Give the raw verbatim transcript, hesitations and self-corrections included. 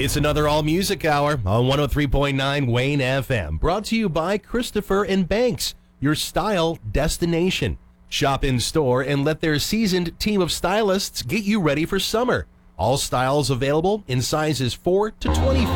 It's another All Music Hour on one oh three point nine Wayne F M. Brought to you by Christopher and Banks, your style destination. Shop in store and let their seasoned team of stylists get you ready for summer. All styles available in sizes four to twenty-four.